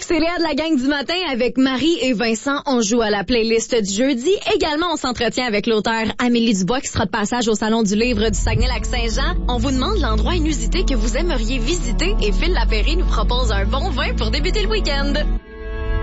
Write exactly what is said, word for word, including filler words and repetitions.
C'est Léa de la gang du matin avec Marie et Vincent. On joue à la playlist du jeudi. Également, on s'entretient avec l'auteur Amélie Dubois qui sera de passage au Salon du livre du Saguenay-Lac-Saint-Jean. On vous demande l'endroit inusité que vous aimeriez visiter et Phil Lapéry nous propose un bon vin pour débuter le week-end.